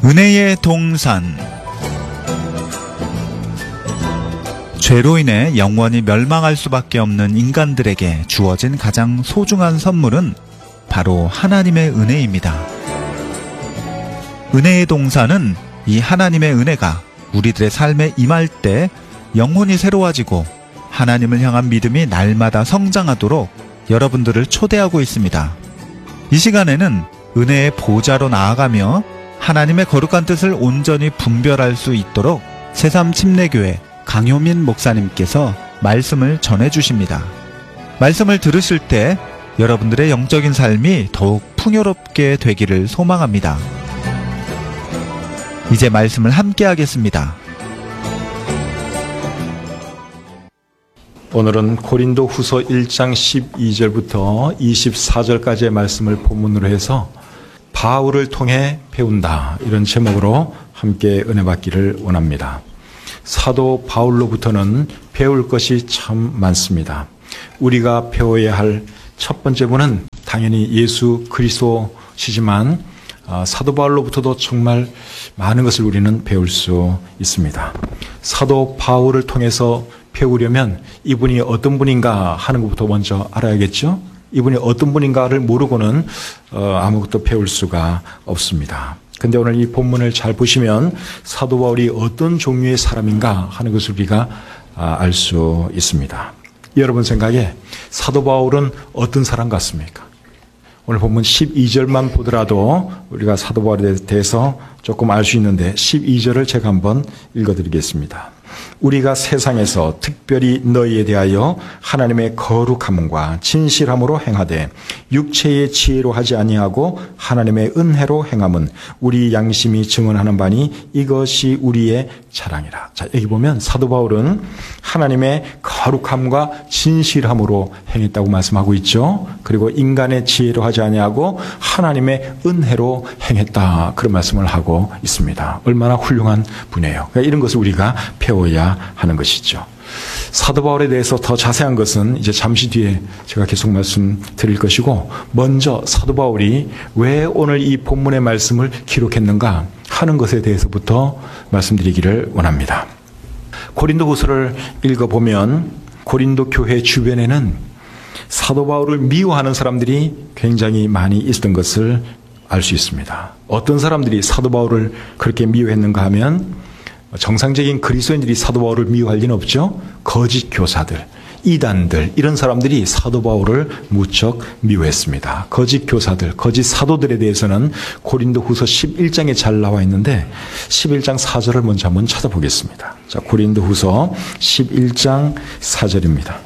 은혜의 동산. 죄로 인해 영원히 멸망할 수밖에 없는 인간들에게 주어진 가장 소중한 선물은 바로 하나님의 은혜입니다. 은혜의 동산은 이 하나님의 은혜가 우리들의 삶에 임할 때 영혼이 새로워지고 하나님을 향한 믿음이 날마다 성장하도록 여러분들을 초대하고 있습니다. 이 시간에는 은혜의 보좌로 나아가며 하나님의 거룩한 뜻을 온전히 분별할 수 있도록 새삼침례교회 강효민 목사님께서 말씀을 전해주십니다. 말씀을 들으실 때 여러분들의 영적인 삶이 더욱 풍요롭게 되기를 소망합니다. 이제 말씀을 함께 하겠습니다. 오늘은 고린도 후서 1장 12절부터 24절까지의 말씀을 본문으로 해서 바울을 통해 배운다, 이런 제목으로 함께 은혜 받기를 원합니다. 사도 바울로부터는 배울 것이 참 많습니다. 우리가 배워야 할 첫 번째 분은 당연히 예수 그리스도시지만 사도 바울로부터도 정말 많은 것을 우리는 배울 수 있습니다. 사도 바울을 통해서 배우려면 이분이 어떤 분인가 하는 것부터 먼저 알아야겠죠? 이분이 어떤 분인가를 모르고는 아무것도 배울 수가 없습니다. 근데 오늘 이 본문을 잘 보시면 사도 바울이 어떤 종류의 사람인가 하는 것을 우리가 알 수 있습니다. 여러분 생각에 사도 바울은 어떤 사람 같습니까? 오늘 본문 12절만 보더라도 우리가 사도 바울에 대해서 조금 알 수 있는데 12절을 제가 한번 읽어드리겠습니다. 우리가 세상에서 특별히 너희에 대하여 하나님의 거룩함과 진실함으로 행하되 육체의 지혜로 하지 아니하고 하나님의 은혜로 행함은 우리 양심이 증언하는 바니 이것이 우리의 자랑이라. 자, 여기 보면 사도 바울은 하나님의 거룩함과 진실함으로 행했다고 말씀하고 있죠. 그리고 인간의 지혜로 하지 아니하고 하나님의 은혜로 행했다, 그런 말씀을 하고 있습니다. 얼마나 훌륭한 분이에요. 그러니까 이런 것을 우리가 배워야 하는 것이죠. 사도 바울에 대해서 더 자세한 것은 이제 잠시 뒤에 제가 계속 말씀드릴 것이고, 먼저 사도 바울이 왜 오늘 이 본문의 말씀을 기록했는가 하는 것에 대해서부터 말씀드리기를 원합니다. 고린도 후서를 읽어보면 고린도 교회 주변에는 사도 바울을 미워하는 사람들이 굉장히 많이 있었던 것을 알 수 있습니다. 어떤 사람들이 사도 바울을 그렇게 미워했는가 하면, 정상적인 그리스도인들이 사도 바울을 미워할 리는 없죠. 거짓 교사들, 이단들, 이런 사람들이 사도 바울을 무척 미워했습니다. 거짓 교사들, 거짓 사도들에 대해서는 고린도 후서 11장에 잘 나와 있는데 11장 4절을 먼저 한번 찾아보겠습니다. 자, 고린도 후서 11장 4절입니다.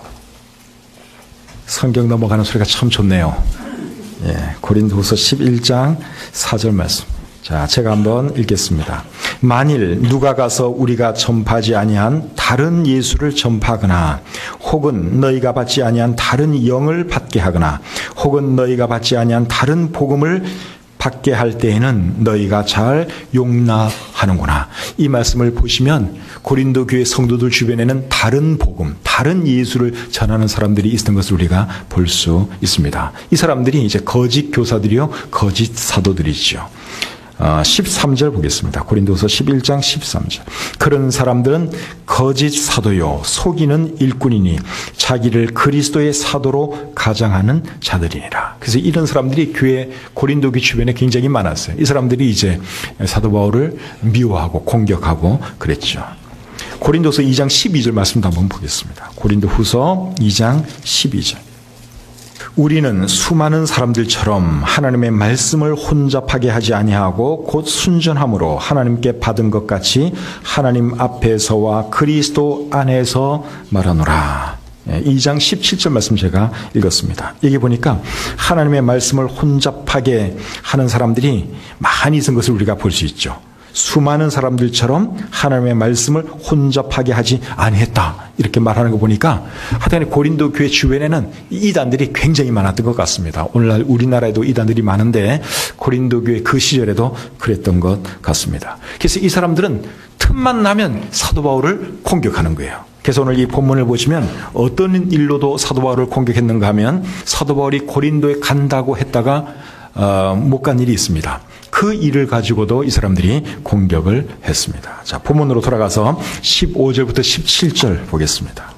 성경 넘어가는 소리가 참 좋네요. 예, 고린도 후서 11장 4절 말씀. 자, 제가 한번 읽겠습니다. 만일 누가 가서 우리가 전파하지 아니한 다른 예수를 전파하거나 혹은 너희가 받지 아니한 다른 영을 받게 하거나 혹은 너희가 받지 아니한 다른 복음을 받게 할 때에는 너희가 잘 용납하는구나. 이 말씀을 보시면 고린도 교회 성도들 주변에는 다른 복음, 다른 예수를 전하는 사람들이 있었던 것을 우리가 볼 수 있습니다. 이 사람들이 이제 거짓 교사들이요, 거짓 사도들이죠. 13절 보겠습니다. 고린도서 11장 13절. 그런 사람들은 거짓 사도요 속이는 일꾼이니 자기를 그리스도의 사도로 가장하는 자들이니라. 그래서 이런 사람들이 교회 고린도 교회 주변에 굉장히 많았어요. 이 사람들이 이제 사도 바울을 미워하고 공격하고 그랬죠. 고린도서 2장 12절 말씀도 한번 보겠습니다. 고린도 후서 2장 12절. 우리는 수많은 사람들처럼 하나님의 말씀을 혼잡하게 하지 아니하고 곧 순전함으로 하나님께 받은 것 같이 하나님 앞에서와 그리스도 안에서 말하노라. 2장 17절 말씀 제가 읽었습니다. 여기 보니까 하나님의 말씀을 혼잡하게 하는 사람들이 많이 있은 것을 우리가 볼 수 있죠. 수많은 사람들처럼 하나님의 말씀을 혼잡하게 하지 아니했다, 이렇게 말하는 거 보니까 하여튼 고린도 교회 주변에는 이단들이 굉장히 많았던 것 같습니다. 오늘날 우리나라에도 이단들이 많은데 고린도 교회 그 시절에도 그랬던 것 같습니다. 그래서 이 사람들은 틈만 나면 사도 바울을 공격하는 거예요. 그래서 오늘 이 본문을 보시면 어떤 일로도 사도 바울을 공격했는가 하면 사도 바울이 고린도에 간다고 했다가 못 간 일이 있습니다. 그 일을 가지고도 이 사람들이 공격을 했습니다. 자, 본문으로 돌아가서 15절부터 17절 보겠습니다.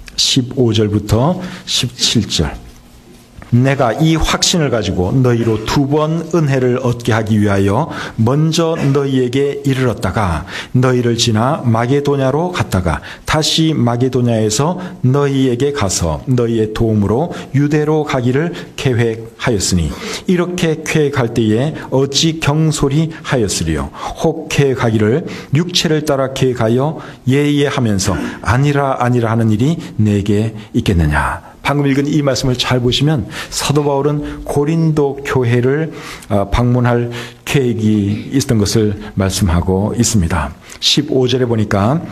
15절부터 17절. 내가 이 확신을 가지고 너희로 2번 은혜를 얻게 하기 위하여 먼저 너희에게 이르렀다가 너희를 지나 마게도냐로 갔다가 다시 마게도냐에서 너희에게 가서 너희의 도움으로 유대로 가기를 계획하였으니 이렇게 계획할 때에 어찌 경솔히 하였으리요. 혹 계획하기를 육체를 따라 계획하여 예예하면서 아니라 하는 일이 내게 있겠느냐. 방금 읽은 이 말씀을 잘 보시면 사도 바울은 고린도 교회를 방문할 계획이 있었던 것을 말씀하고 있습니다. 15절에 보니까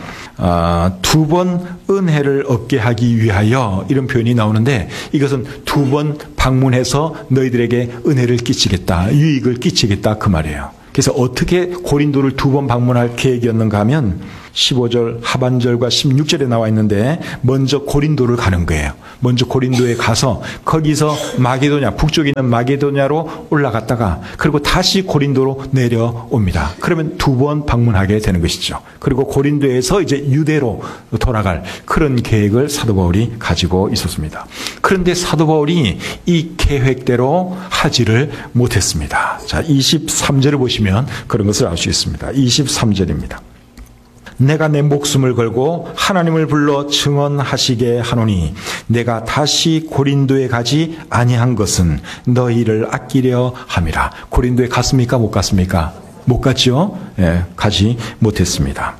2번 은혜를 얻게 하기 위하여 이런 표현이 나오는데 이것은 2번 방문해서 너희들에게 은혜를 끼치겠다, 유익을 끼치겠다 그 말이에요. 그래서 어떻게 고린도를 2번 방문할 계획이었는가 하면 15절 하반절과 16절에 나와 있는데 먼저 고린도를 가는 거예요. 먼저 고린도에 가서 거기서 마게도냐, 북쪽에 있는 마게도냐로 올라갔다가 그리고 다시 고린도로 내려옵니다. 그러면 2번 방문하게 되는 것이죠. 그리고 고린도에서 이제 유대로 돌아갈 그런 계획을 사도 바울이 가지고 있었습니다. 그런데 사도 바울이 이 계획대로 하지를 못했습니다. 자, 23절을 보시면 그런 것을 알 수 있습니다. 23절입니다. 내가 내 목숨을 걸고 하나님을 불러 증언하시게 하노니 내가 다시 고린도에 가지 아니한 것은 너희를 아끼려 함이라. 고린도에 갔습니까? 못 갔습니까? 못 갔죠? 예, 가지 못했습니다.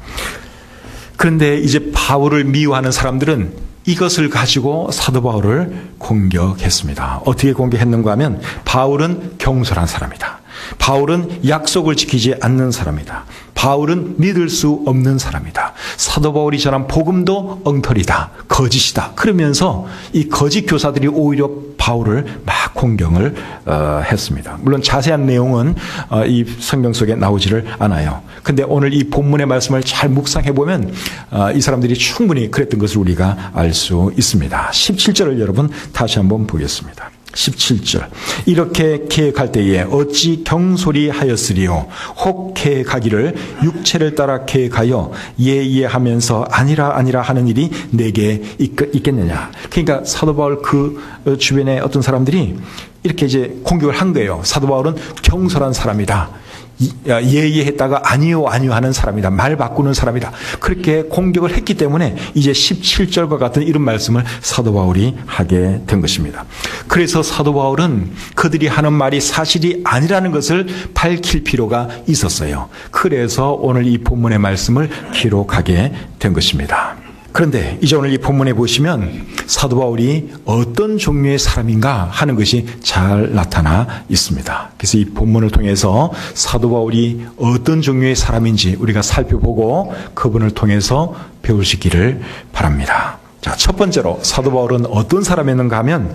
그런데 이제 바울을 미워하는 사람들은 이것을 가지고 사도 바울을 공격했습니다. 어떻게 공격했는가 하면 바울은 경솔한 사람이다. 바울은 약속을 지키지 않는 사람이다. 바울은 믿을 수 없는 사람이다. 사도 바울이 전한 복음도 엉터리다. 거짓이다. 그러면서 이 거짓 교사들이 오히려 바울을 막 공격을 했습니다. 물론 자세한 내용은 이 성경 속에 나오지를 않아요. 근데 오늘 이 본문의 말씀을 잘 묵상해 보면 이 사람들이 충분히 그랬던 것을 우리가 알 수 있습니다. 17절을 여러분 다시 한번 보겠습니다. 17절. 이렇게 계획할 때에 어찌 경솔히 하였으리요. 혹 계획하기를 육체를 따라 계획하여 예예하면서 아니라 하는 일이 내게 있겠느냐. 그러니까 사도 바울 그 주변에 어떤 사람들이 이렇게 이제 공격을 한 거예요. 사도 바울은 경솔한 사람이다. 예예했다가 아니요 하는 사람이다. 말 바꾸는 사람이다. 그렇게 공격을 했기 때문에 이제 17절과 같은 이런 말씀을 사도 바울이 하게 된 것입니다. 그래서 사도 바울은 그들이 하는 말이 사실이 아니라는 것을 밝힐 필요가 있었어요. 그래서 오늘 이 본문의 말씀을 기록하게 된 것입니다. 그런데 이제 오늘 이 본문에 보시면 사도 바울이 어떤 종류의 사람인가 하는 것이 잘 나타나 있습니다. 그래서 이 본문을 통해서 사도 바울이 어떤 종류의 사람인지 우리가 살펴보고 그분을 통해서 배울 수 있기를 바랍니다. 자, 첫 번째로 사도 바울은 어떤 사람이었는가 하면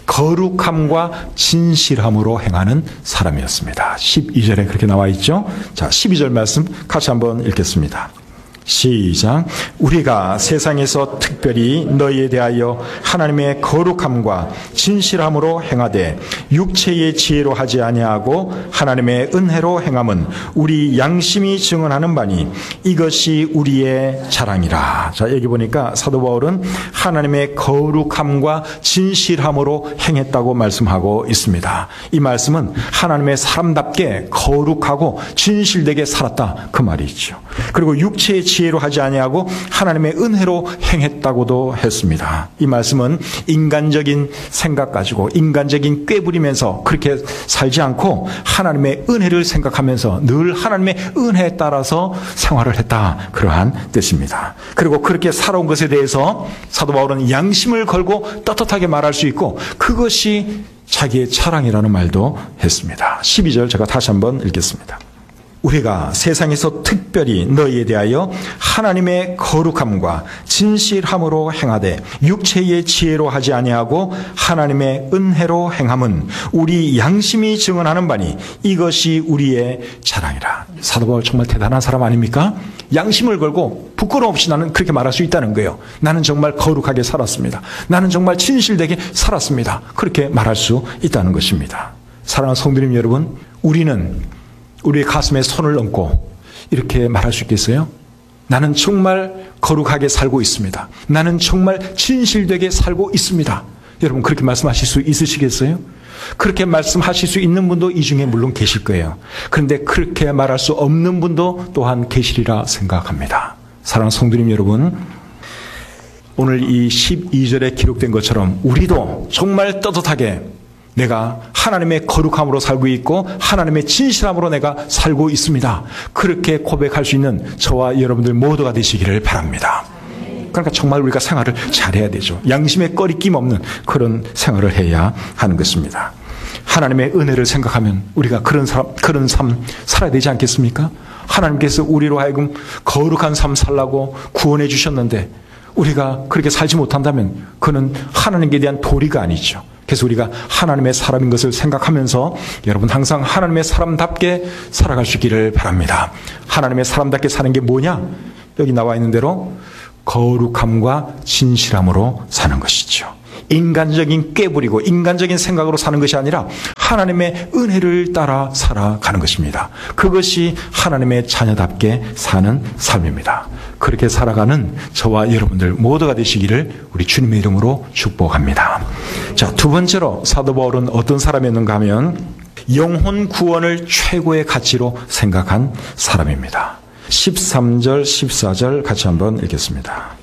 거룩함과 진실함으로 행하는 사람이었습니다. 12절에 그렇게 나와 있죠. 자, 12절 말씀 같이 한번 읽겠습니다. 시작. 우리가 세상에서 특별히 너희에 대하여 하나님의 거룩함과 진실함으로 행하되 육체의 지혜로 하지 아니하고 하나님의 은혜로 행함은 우리 양심이 증언하는 바니 이것이 우리의 자랑이라. 자, 여기 보니까 사도 바울은 하나님의 거룩함과 진실함으로 행했다고 말씀하고 있습니다. 이 말씀은 하나님의 사람답게 거룩하고 진실되게 살았다 그 말이죠. 그리고 육체의 지혜로 하지 아니하고 하나님의 은혜로 행했다고도 했습니다. 이 말씀은 인간적인 생각 가지고 인간적인 꾀부리면서 그렇게 살지 않고 하나님의 은혜를 생각하면서 늘 하나님의 은혜에 따라서 생활을 했다 그러한 뜻입니다. 그리고 그렇게 살아온 것에 대해서 사도 바울은 양심을 걸고 떳떳하게 말할 수 있고 그것이 자기의 자랑이라는 말도 했습니다. 12절 제가 다시 한번 읽겠습니다. 우리가 세상에서 특별히 너희에 대하여 하나님의 거룩함과 진실함으로 행하되 육체의 지혜로 하지 아니하고 하나님의 은혜로 행함은 우리 양심이 증언하는 바니 이것이 우리의 자랑이라. 사도 바울 정말 대단한 사람 아닙니까? 양심을 걸고 부끄러움 없이 나는 그렇게 말할 수 있다는 거예요. 나는 정말 거룩하게 살았습니다. 나는 정말 진실되게 살았습니다. 그렇게 말할 수 있다는 것입니다. 사랑하는 성도님 여러분, 우리는 우리의 가슴에 손을 얹고 이렇게 말할 수 있겠어요? 나는 정말 거룩하게 살고 있습니다. 나는 정말 진실되게 살고 있습니다. 여러분 그렇게 말씀하실 수 있으시겠어요? 그렇게 말씀하실 수 있는 분도 이 중에 물론 계실 거예요. 그런데 그렇게 말할 수 없는 분도 또한 계시리라 생각합니다. 사랑하는 성도님 여러분, 오늘 이 12절에 기록된 것처럼 우리도 정말 떳떳하게 내가 하나님의 거룩함으로 살고 있고 하나님의 진실함으로 내가 살고 있습니다. 그렇게 고백할 수 있는 저와 여러분들 모두가 되시기를 바랍니다. 그러니까 정말 우리가 생활을 잘해야 되죠. 양심에 꺼리낌 없는 그런 생활을 해야 하는 것입니다. 하나님의 은혜를 생각하면 우리가 그런 삶 살아야 되지 않겠습니까? 하나님께서 우리로 하여금 거룩한 삶 살라고 구원해 주셨는데 우리가 그렇게 살지 못한다면 그는 하나님께 대한 도리가 아니죠. 그래서 우리가 하나님의 사람인 것을 생각하면서 여러분 항상 하나님의 사람답게 살아갈 수 있기를 바랍니다. 하나님의 사람답게 사는 게 뭐냐? 여기 나와 있는 대로 거룩함과 진실함으로 사는 것이죠. 인간적인 꾀부리고 인간적인 생각으로 사는 것이 아니라 하나님의 은혜를 따라 살아가는 것입니다. 그것이 하나님의 자녀답게 사는 삶입니다. 그렇게 살아가는 저와 여러분들 모두가 되시기를 우리 주님의 이름으로 축복합니다. 자, 두 번째로 사도 바울은 어떤 사람이었는가 하면 영혼 구원을 최고의 가치로 생각한 사람입니다. 13절, 14절 같이 한번 읽겠습니다.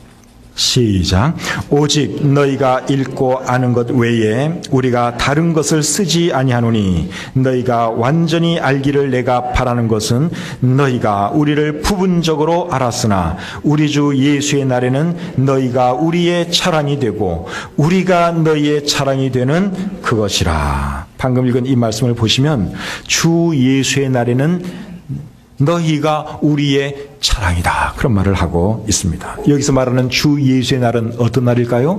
시작. 오직 너희가 읽고 아는 것 외에 우리가 다른 것을 쓰지 아니하노니 너희가 완전히 알기를 내가 바라는 것은 너희가 우리를 부분적으로 알았으나 우리 주 예수의 날에는 너희가 우리의 자랑이 되고 우리가 너희의 자랑이 되는 그것이라. 방금 읽은 이 말씀을 보시면 주 예수의 날에는 너희가 우리의 자랑이다. 그런 말을 하고 있습니다. 여기서 말하는 주 예수의 날은 어떤 날일까요?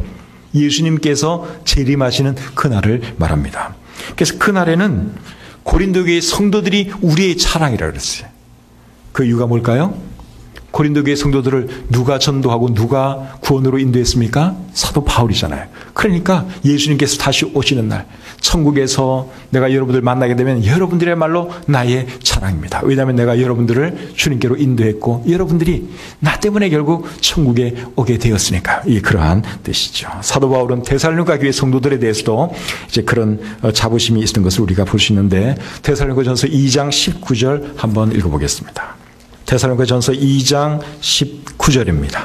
예수님께서 재림하시는 그 날을 말합니다. 그래서 그 날에는 고린도 교회 성도들이 우리의 자랑이라고 그랬어요. 그 이유가 뭘까요? 고린도 교회 성도들을 누가 전도하고 누가 구원으로 인도했습니까? 사도 바울이잖아요. 그러니까 예수님께서 다시 오시는 날 천국에서 내가 여러분들 만나게 되면 여러분들의 말로 나의 자랑입니다. 왜냐하면 내가 여러분들을 주님께로 인도했고 여러분들이 나 때문에 결국 천국에 오게 되었으니까요. 이 그러한 뜻이죠. 사도 바울은 데살로니가 교회 성도들에 대해서도 이제 그런 자부심이 있는 것을 우리가 볼 수 있는데 데살로니가전서 2장 19절 한번 읽어보겠습니다. 데살로니가전서 2장 19절입니다.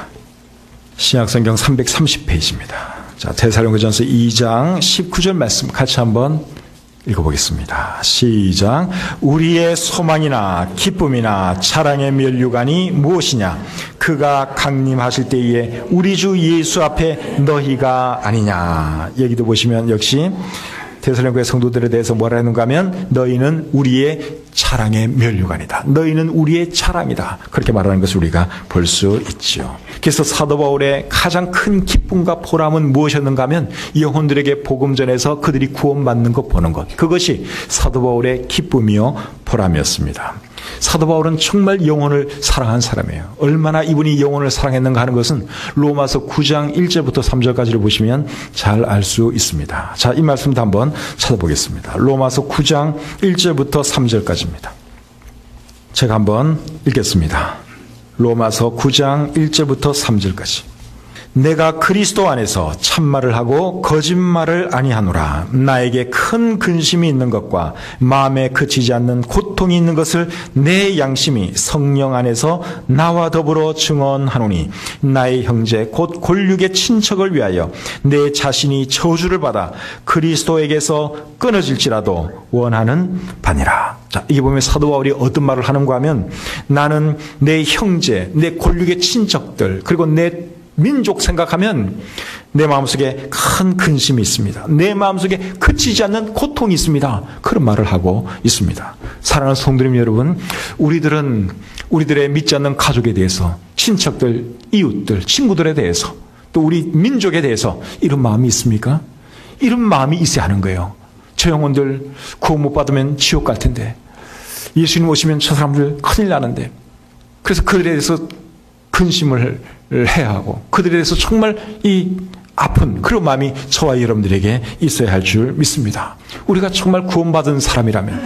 신약성경 330페이지입니다. 자, 데살로니가전서 2장 19절 말씀 같이 한번 읽어보겠습니다. 시작. 우리의 소망이나 기쁨이나 자랑의 면류관이 무엇이냐? 그가 강림하실 때에 우리 주 예수 앞에 너희가 아니냐. 여기도 보시면 역시 데살로니가 성도들에 대해서 뭐라 하는가 하면 너희는 우리의 자랑의 면류관이다. 너희는 우리의 자랑이다. 그렇게 말하는 것을 우리가 볼 수 있죠. 그래서 사도 바울의 가장 큰 기쁨과 보람은 무엇이었는가 하면 영혼들에게 복음 전해서 그들이 구원받는 것 보는 것. 그것이 사도 바울의 기쁨이요 보람이었습니다. 사도 바울은 정말 영혼을 사랑한 사람이에요. 얼마나 이분이 영혼을 사랑했는가 하는 것은 로마서 9장 1절부터 3절까지를 보시면 잘 알 수 있습니다. 자, 이 말씀도 한번 찾아보겠습니다. 로마서 9장 1절부터 3절까지입니다. 제가 한번 읽겠습니다. 로마서 9장 1절부터 3절까지. 내가 그리스도 안에서 참말을 하고 거짓말을 아니하노라. 나에게 큰 근심이 있는 것과 마음에 그치지 않는 고통이 있는 것을 내 양심이 성령 안에서 나와 더불어 증언하노니 나의 형제 곧 골육의 친척을 위하여 내 자신이 저주를 받아 그리스도에게서 끊어질지라도 원하는 바니라. 자, 이게 보면 사도 바울이 어떤 말을 하는가 하면 나는 내 형제, 내 골육의 친척들 그리고 내 민족 생각하면 내 마음속에 큰 근심이 있습니다. 내 마음속에 그치지 않는 고통이 있습니다. 그런 말을 하고 있습니다. 사랑하는 성도님 여러분, 우리들은 우리들의 믿지 않는 가족에 대해서, 친척들, 이웃들, 친구들에 대해서, 또 우리 민족에 대해서 이런 마음이 있습니까? 이런 마음이 있어야 하는 거예요. 저 영혼들 구원 못 받으면 지옥 갈 텐데, 예수님 오시면 저 사람들 큰일 나는데, 그래서 그들에 대해서 근심을 해야 하고 그들에 대해서 정말 이 아픈 그런 마음이 저와 여러분들에게 있어야 할 줄 믿습니다. 우리가 정말 구원받은 사람이라면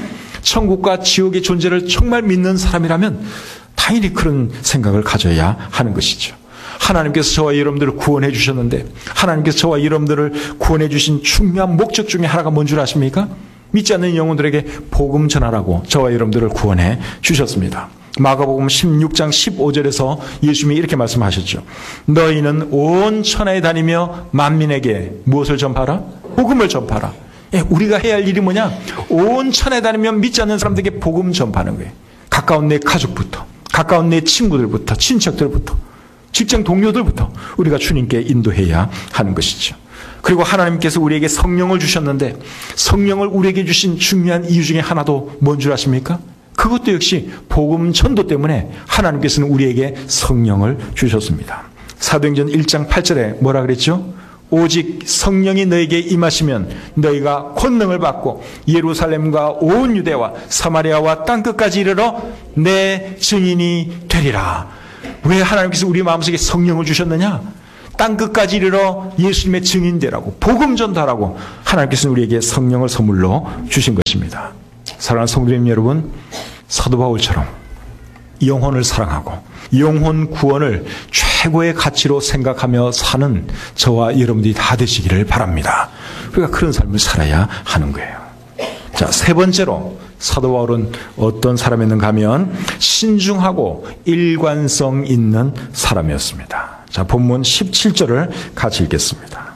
천국과 지옥의 존재를 정말 믿는 사람이라면 당연히 그런 생각을 가져야 하는 것이죠. 하나님께서 저와 여러분들을 구원해 주셨는데 하나님께서 저와 여러분들을 구원해 주신 중요한 목적 중에 하나가 뭔 줄 아십니까? 믿지 않는 영혼들에게 복음 전하라고 저와 여러분들을 구원해 주셨습니다. 마가복음 16장 15절에서 예수님이 이렇게 말씀하셨죠. 너희는 온 천하에 다니며 만민에게 무엇을 전파하라? 복음을 전파하라. 우리가 해야 할 일이 뭐냐? 온 천하에 다니며 믿지 않는 사람들에게 복음 전파하는 거예요. 가까운 내 가족부터, 가까운 내 친구들부터, 친척들부터, 직장 동료들부터 우리가 주님께 인도해야 하는 것이죠. 그리고 하나님께서 우리에게 성령을 주셨는데 성령을 우리에게 주신 중요한 이유 중에 하나도 뭔 줄 아십니까? 그것도 역시 복음 전도 때문에 하나님께서는 우리에게 성령을 주셨습니다. 사도행전 1장 8절에 뭐라 그랬죠? 오직 성령이 너에게 임하시면 너희가 권능을 받고 예루살렘과 온 유대와 사마리아와 땅끝까지 이르러 내 증인이 되리라. 왜 하나님께서 우리 마음속에 성령을 주셨느냐? 땅끝까지 이르러 예수님의 증인되라고, 복음 전달하고 하나님께서는 우리에게 성령을 선물로 주신 것입니다. 사랑하는 성도님 여러분, 사도 바울처럼 영혼을 사랑하고 영혼 구원을 최고의 가치로 생각하며 사는 저와 여러분들이 다 되시기를 바랍니다. 우리가 그런 삶을 살아야 하는 거예요. 자, 세 번째로 사도 바울은 어떤 사람이었는가 하면 신중하고 일관성 있는 사람이었습니다. 자, 본문 17절을 같이 읽겠습니다.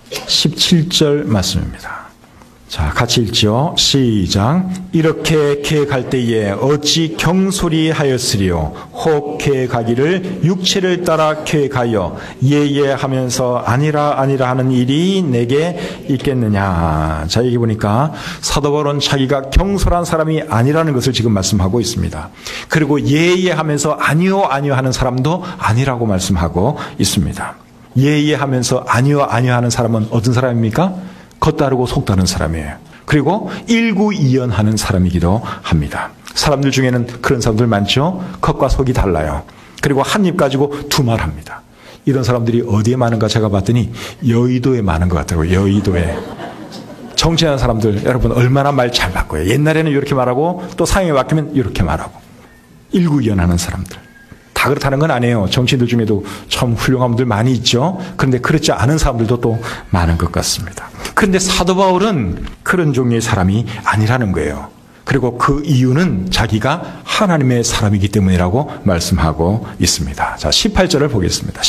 17절 말씀입니다. 자, 같이 읽죠. 시작. 이렇게 계획할 때에 어찌 경솔히 하였으리요. 혹 계획하기를 육체를 따라 계획하여 예예하면서 아니라 하는 일이 내게 있겠느냐. 자, 여기 보니까 사도 바울은 자기가 경솔한 사람이 아니라는 것을 지금 말씀하고 있습니다. 그리고 예예하면서 아니요 하는 사람도 아니라고 말씀하고 있습니다. 예예하면서 아니요 하는 사람은 어떤 사람입니까? 겉다르고 속다른 사람이에요. 그리고 일구이연하는 사람이기도 합니다. 사람들 중에는 그런 사람들 많죠. 겉과 속이 달라요. 그리고 한 입 가지고 두 말 합니다. 이런 사람들이 어디에 많은가 제가 봤더니 여의도에 많은 것 같더라고요. 여의도에. 정치하는 사람들 여러분 얼마나 말 잘 바꿔요. 옛날에는 이렇게 말하고 또 상황이 바뀌면 이렇게 말하고. 일구이연하는 사람들. 다 그렇다는 건 아니에요. 정치인들 중에도 참 훌륭한 분들 많이 있죠. 그런데 그렇지 않은 사람들도 또 많은 것 같습니다. 그런데 사도 바울은 그런 종류의 사람이 아니라는 거예요. 그리고 그 이유는 자기가 하나님의 사람이기 때문이라고 말씀하고 있습니다. 자, 18절을 보겠습니다.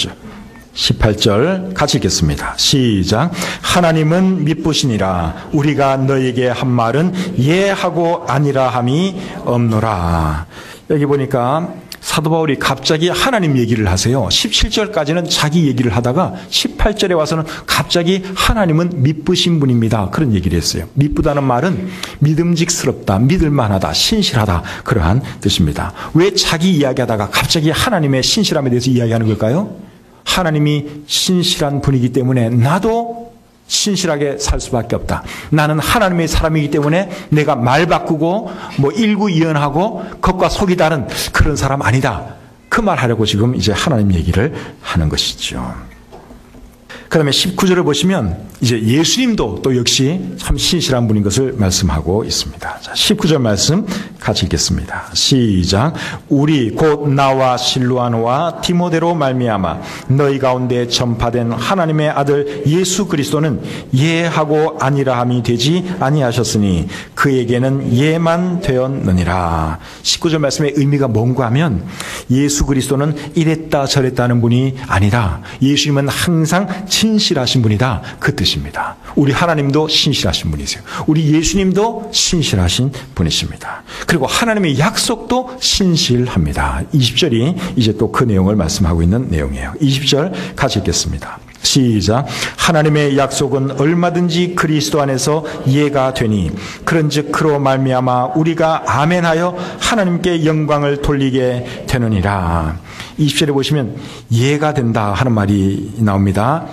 18절 같이 읽겠습니다. 시작. 하나님은 미쁘시니라. 우리가 너에게 한 말은 예하고 아니라 함이 없노라. 여기 보니까 사도 바울이 갑자기 하나님 얘기를 하세요. 17절까지는 자기 얘기를 하다가 18절에 와서는 갑자기 하나님은 미쁘신 분입니다. 그런 얘기를 했어요. 미쁘다는 말은 믿음직스럽다, 믿을만하다, 신실하다 그러한 뜻입니다. 왜 자기 이야기하다가 갑자기 하나님의 신실함에 대해서 이야기하는 걸까요? 하나님이 신실한 분이기 때문에 나도 신실하게 살 수밖에 없다. 나는 하나님의 사람이기 때문에 내가 말 바꾸고 일구이연하고 겉과 속이 다른 그런 사람 아니다. 그 말 하려고 지금 이제 하나님 얘기를 하는 것이죠. 그 다음에 19절을 보시면 이제 예수님도 또 역시 참 신실한 분인 것을 말씀하고 있습니다. 자, 19절 말씀 같이 읽겠습니다. 시작. 우리 곧 나와 실루아노와 디모데로 말미암아 너희 가운데 전파된 하나님의 아들 예수 그리스도는 예하고 아니라함이 되지 아니하셨으니 그에게는 예만 되었느니라. 19절 말씀의 의미가 뭔가 하면 예수 그리스도는 이랬다 저랬다 하는 분이 아니라 예수님은 항상 신실하신 분이다. 그 뜻입니다. 우리 하나님도 신실하신 분이세요. 우리 예수님도 신실하신 분이십니다. 그리고 하나님의 약속도 신실합니다. 20절이 이제 또 그 내용을 말씀하고 있는 내용이에요. 20절 같이 읽겠습니다. 시작. 하나님의 약속은 얼마든지 그리스도 안에서 예가 되니 그런즉 그로 말미암아 우리가 아멘하여 하나님께 영광을 돌리게 되느니라. 20절에 보시면 예가 된다 하는 말이 나옵니다.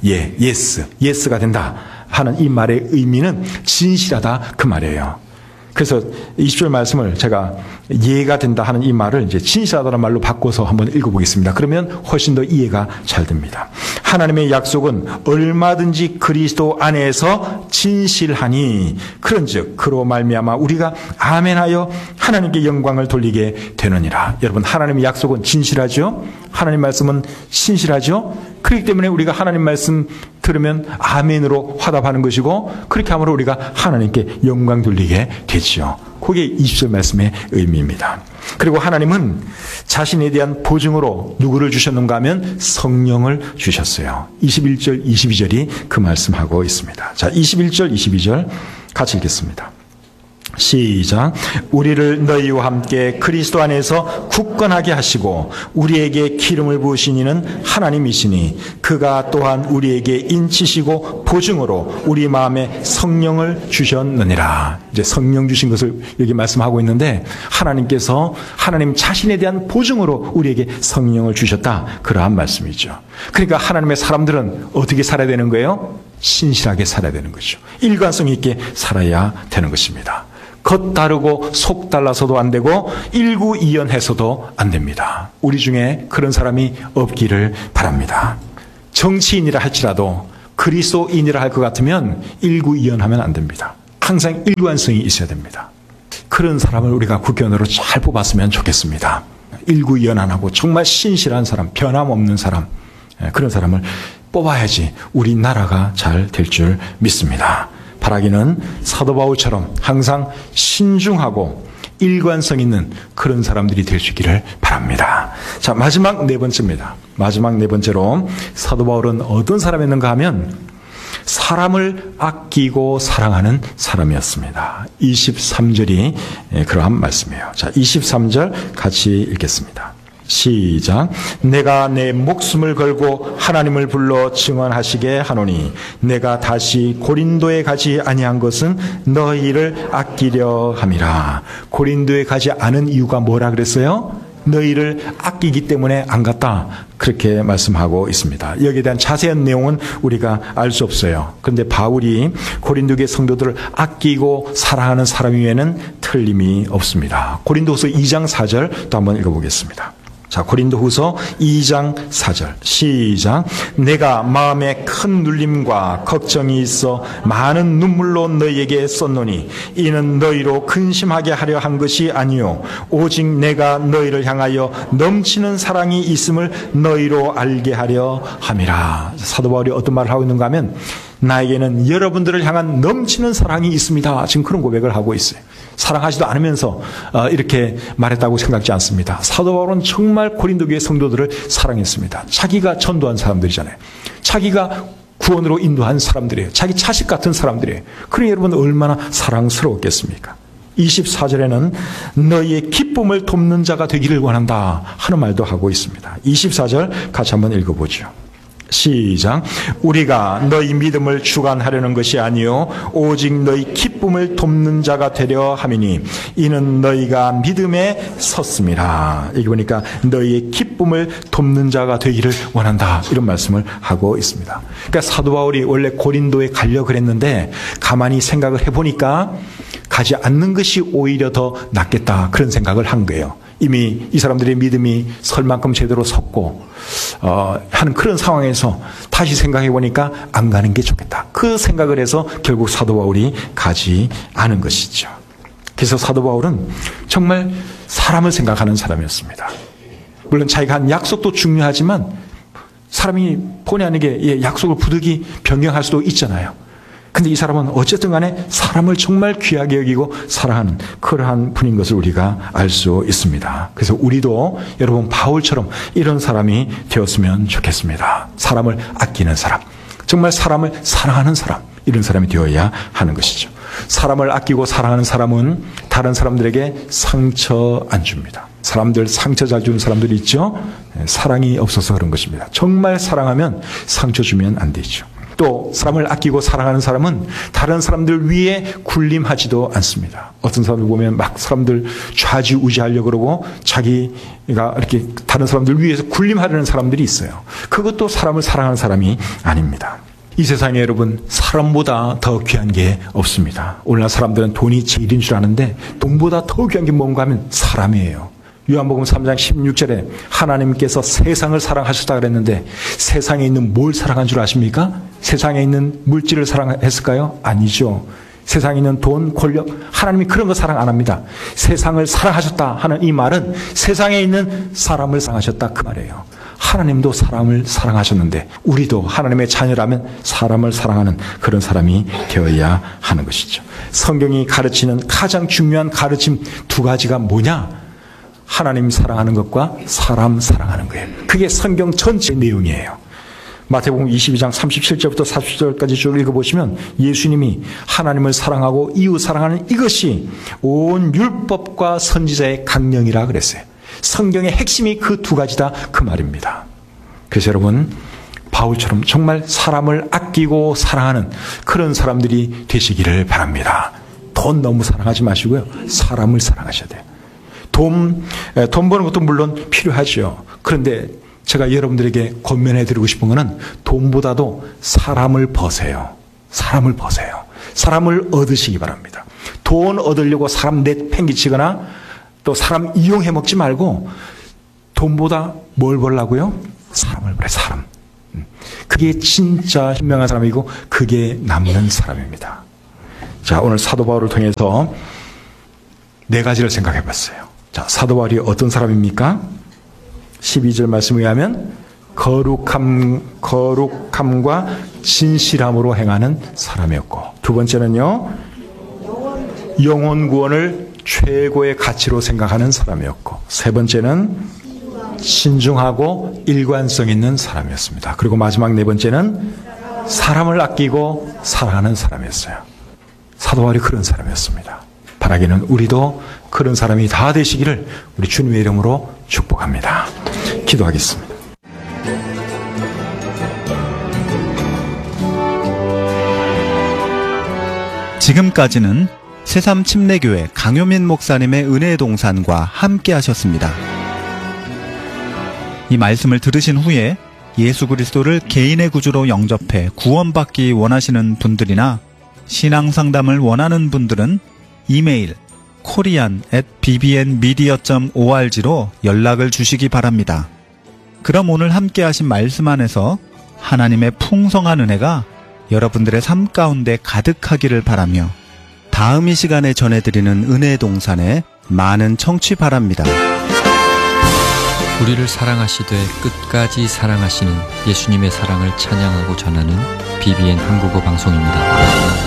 예스가 된다 하는 이 말의 의미는 진실하다 그 말이에요. 그래서 20절 말씀을 제가 이해가 된다 하는 이 말을 이제 진실하다는 말로 바꿔서 한번 읽어보겠습니다. 그러면 훨씬 더 이해가 잘 됩니다. 하나님의 약속은 얼마든지 그리스도 안에서 진실하니 그런즉 그로 말미암아 우리가 아멘하여 하나님께 영광을 돌리게 되느니라. 여러분, 하나님의 약속은 진실하죠? 하나님 말씀은 신실하죠? 그렇기 때문에 우리가 하나님 말씀 들으면 아멘으로 화답하는 것이고, 그렇게 함으로 우리가 하나님께 영광 돌리게 되지요. 그게 20절 말씀의 의미입니다. 그리고 하나님은 자신에 대한 보증으로 누구를 주셨는가 하면 성령을 주셨어요. 21절, 22절이 그 말씀하고 있습니다. 자, 21절, 22절 같이 읽겠습니다. 시작. 우리를 너희와 함께 그리스도 안에서 굳건하게 하시고 우리에게 기름을 부으신 이는 하나님이시니 그가 또한 우리에게 인치시고 보증으로 우리 마음에 성령을 주셨느니라. 이제 성령 주신 것을 여기 말씀하고 있는데, 하나님께서 하나님 자신에 대한 보증으로 우리에게 성령을 주셨다, 그러한 말씀이죠. 그러니까 하나님의 사람들은 어떻게 살아야 되는 거예요? 신실하게 살아야 되는 거죠. 일관성 있게 살아야 되는 것입니다. 겉 다르고 속 달라서도 안 되고 일구이연해서도 안 됩니다. 우리 중에 그런 사람이 없기를 바랍니다. 정치인이라 할지라도 그리스도인이라 할 것 같으면 일구이연하면 안 됩니다. 항상 일관성이 있어야 됩니다. 그런 사람을 우리가 국회의원으로 잘 뽑았으면 좋겠습니다. 일구이연 안 하고 정말 신실한 사람, 변함없는 사람, 그런 사람을 뽑아야지 우리 나라가 잘 될 줄 믿습니다. 바라기는 사도 바울처럼 항상 신중하고 일관성 있는 그런 사람들이 될 수 있기를 바랍니다. 자, 마지막 네 번째입니다. 마지막 네 번째로 사도 바울은 어떤 사람이었는가 하면 사람을 아끼고 사랑하는 사람이었습니다. 23절이 그러한 말씀이에요. 자, 23절 같이 읽겠습니다. 시작. 내가 내 목숨을 걸고 하나님을 불러 증언하시게 하노니 내가 다시 고린도에 가지 아니한 것은 너희를 아끼려 함이라. 고린도에 가지 않은 이유가 뭐라 그랬어요? 너희를 아끼기 때문에 안 갔다, 그렇게 말씀하고 있습니다. 여기에 대한 자세한 내용은 우리가 알 수 없어요. 그런데 바울이 고린도의 성도들을 아끼고 사랑하는 사람이면은 틀림이 없습니다. 고린도후서 2장 4절 또 한번 읽어보겠습니다. 자, 고린도후서 2장 4절 시작. 내가 마음에 큰 눌림과 걱정이 있어 많은 눈물로 너희에게 썼노니 이는 너희로 근심하게 하려 한 것이 아니요 오직 내가 너희를 향하여 넘치는 사랑이 있음을 너희로 알게 하려 함이라. 사도 바울이 어떤 말을 하고 있는가 하면 나에게는 여러분들을 향한 넘치는 사랑이 있습니다. 지금 그런 고백을 하고 있어요. 사랑하지도 않으면서 이렇게 말했다고 생각지 않습니다. 사도 바울은 정말 고린도 교회 성도들을 사랑했습니다. 자기가 전도한 사람들이잖아요. 자기가 구원으로 인도한 사람들이에요. 자기 자식 같은 사람들이에요. 그러니 여러분 얼마나 사랑스러웠겠습니까? 24절에는 너희의 기쁨을 돕는 자가 되기를 원한다 하는 말도 하고 있습니다. 24절 같이 한번 읽어보죠. 시작. 우리가 너희 믿음을 주관하려는 것이 아니요 오직 너희 기쁨을 돕는 자가 되려 함이니 이는 너희가 믿음에 섰음이라. 여기 보니까 너희의 기쁨을 돕는 자가 되기를 원한다, 이런 말씀을 하고 있습니다. 그러니까 사도 바울이 원래 고린도에 가려고 그랬는데 가만히 생각을 해보니까 가지 않는 것이 오히려 더 낫겠다, 그런 생각을 한 거예요. 이미 이 사람들의 믿음이 설 만큼 제대로 섰고 하는 그런 상황에서 다시 생각해 보니까 안 가는 게 좋겠다, 그 생각을 해서 결국 사도 바울이 가지 않은 것이죠. 그래서 사도 바울은 정말 사람을 생각하는 사람이었습니다. 물론 자기가 한 약속도 중요하지만 사람이 본의 아니게 약속을 부득이 변경할 수도 있잖아요. 근데 이 사람은 어쨌든 간에 사람을 정말 귀하게 여기고 사랑하는 그러한 분인 것을 우리가 알 수 있습니다. 그래서 우리도 여러분 바울처럼 이런 사람이 되었으면 좋겠습니다. 사람을 아끼는 사람, 정말 사람을 사랑하는 사람, 이런 사람이 되어야 하는 것이죠. 사람을 아끼고 사랑하는 사람은 다른 사람들에게 상처 안 줍니다. 사람들 상처 잘 주는 사람들이 있죠. 사랑이 없어서 그런 것입니다. 정말 사랑하면 상처 주면 안 되죠. 또 사람을 아끼고 사랑하는 사람은 다른 사람들 위에 군림하지도 않습니다. 어떤 사람들 보면 막 사람들 좌지우지하려고 그러고 자기가 이렇게 다른 사람들 위에서 군림하려는 사람들이 있어요. 그것도 사람을 사랑하는 사람이 아닙니다. 이 세상에 여러분 사람보다 더 귀한 게 없습니다. 오늘날 사람들은 돈이 제일인 줄 아는데 돈보다 더 귀한 게 뭔가 하면 사람이에요. 요한복음 3장 16절에 하나님께서 세상을 사랑하셨다 그랬는데 세상에 있는 뭘 사랑한 줄 아십니까? 세상에 있는 물질을 사랑했을까요? 아니죠. 세상에 있는 돈, 권력, 하나님이 그런 거 사랑 안 합니다. 세상을 사랑하셨다 하는 이 말은 세상에 있는 사람을 사랑하셨다 그 말이에요. 하나님도 사람을 사랑하셨는데 우리도 하나님의 자녀라면 사람을 사랑하는 그런 사람이 되어야 하는 것이죠. 성경이 가르치는 가장 중요한 가르침 두 가지가 뭐냐? 하나님 사랑하는 것과 사람 사랑하는 거예요. 그게 성경 전체 내용이에요. 마태복음 22장 37절부터 40절까지 쭉 읽어보시면 예수님이 하나님을 사랑하고 이웃 사랑하는 이것이 온 율법과 선지자의 강령이라 그랬어요. 성경의 핵심이 그 두 가지다 그 말입니다. 그래서 여러분 바울처럼 정말 사람을 아끼고 사랑하는 그런 사람들이 되시기를 바랍니다. 돈 너무 사랑하지 마시고요. 사람을 사랑하셔야 돼요. 돈 버는 것도 물론 필요하죠. 그런데 제가 여러분들에게 권면해 드리고 싶은 것은 돈보다도 사람을 버세요. 사람을 버세요. 사람을 얻으시기 바랍니다. 돈 얻으려고 사람 내팽개치거나 또 사람 이용해 먹지 말고 돈보다 뭘 벌라고요? 사람을 벌어요. 사람. 그게 진짜 현명한 사람이고 그게 남는 사람입니다. 자, 오늘 사도 바울을 통해서 네 가지를 생각해 봤어요. 자, 사도 바울이 어떤 사람입니까? 12절 말씀에 의하면 거룩함과 진실함으로 행하는 사람이었고, 두 번째는요, 영혼 구원을 최고의 가치로 생각하는 사람이었고, 세 번째는 신중하고 일관성 있는 사람이었습니다. 그리고 마지막 네 번째는 사람을 아끼고 사랑하는 사람이었어요. 사도 바울이 그런 사람이었습니다. 바라기는 우리도 그런 사람이 다 되시기를 우리 주님의 이름으로 축복합니다. 기도하겠습니다. 지금까지는 새삼 침례교회 강효민 목사님의 은혜의 동산과 함께 하셨습니다. 이 말씀을 들으신 후에 예수 그리스도를 개인의 구주로 영접해 구원받기 원하시는 분들이나 신앙상담을 원하는 분들은 이메일 korean@bbnmedia.org로 연락을 주시기 바랍니다. 그럼 오늘 함께 하신 말씀 안에서 하나님의 풍성한 은혜가 여러분들의 삶 가운데 가득하기를 바라며 다음 이 시간에 전해드리는 은혜의 동산에 많은 청취 바랍니다. 우리를 사랑하시되 끝까지 사랑하시는 예수님의 사랑을 찬양하고 전하는 BBN 한국어 방송입니다.